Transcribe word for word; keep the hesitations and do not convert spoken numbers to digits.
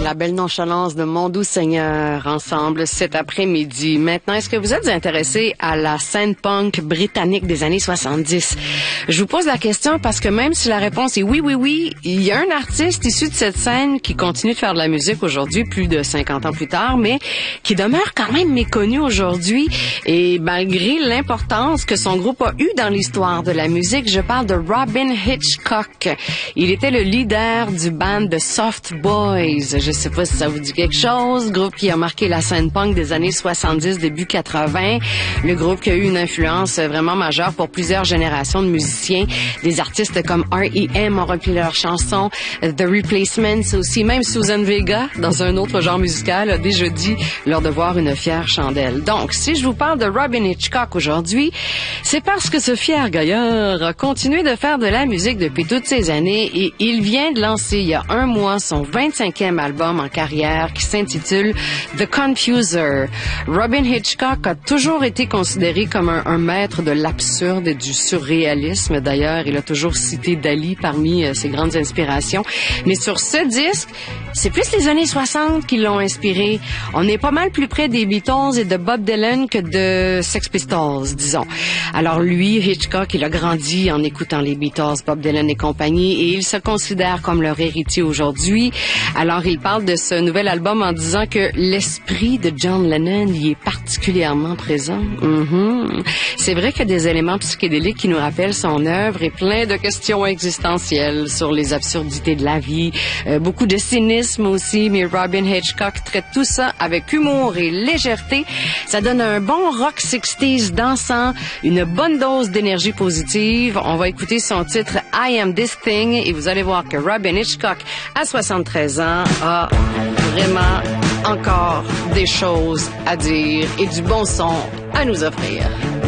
la belle nonchalance de Mon doux Seigneur ensemble cet après-midi. Maintenant, est-ce que vous êtes intéressé à la scène punk britannique des années soixante-dix? Je vous pose la question parce que même si la réponse est oui, oui, oui, il y a un artiste issu de cette scène qui continue de faire de la musique aujourd'hui, plus de cinquante ans plus tard, mais qui demeure quand même méconnu aujourd'hui. Et malgré l'importance que son groupe a eue dans l'histoire de la musique, je parle de Robyn Hitchcock. Il était le leader du band de Soft Boys. Je sais pas si ça vous dit quelque chose. Groupe qui a marqué la scène punk des années soixante-dix, début quatre-vingts. Le groupe qui a eu une influence vraiment majeure pour plusieurs générations de musiciens. Des artistes comme R E M ont repris leurs chansons. The Replacements aussi. Même Susan Vega, dans un autre genre musical, a déjà dit leur devoir une fière chandelle. Donc, si je vous parle de Robyn Hitchcock aujourd'hui, c'est parce que ce fier gaillard a continué de faire de la musique depuis toutes ces années et il vient de lancer il y a un mois son vingt-cinquième album en carrière qui s'intitule The Confuser. Robyn Hitchcock a toujours été considéré comme un, un maître de l'absurde et du surréalisme. D'ailleurs, il a toujours cité Dali parmi euh, ses grandes inspirations. Mais sur ce disque, c'est plus les années soixante qui l'ont inspiré. On est pas mal plus près des Beatles et de Bob Dylan que de Sex Pistols, disons. Alors lui, Hitchcock, il a grandi en écoutant les Beatles, Bob Dylan et compagnie, et il se considère comme leur héritier aujourd'hui. Alors il parle de ce nouvel album en disant que l'esprit de John Lennon y est particulièrement présent. Mm-hmm. C'est vrai qu'il y a des éléments psychédéliques qui nous rappellent son œuvre et plein de questions existentielles sur les absurdités de la vie, euh, beaucoup de cynisme aussi, mais Robyn Hitchcock traite tout ça avec humour et légèreté. Ça donne un bon rock sixties dansant, une bonne dose d'énergie positive. On va écouter son titre I Am This Thing et vous allez voir que Robyn Hitchcock, à soixante-treize ans, a vraiment encore des choses à dire et du bon son à nous offrir.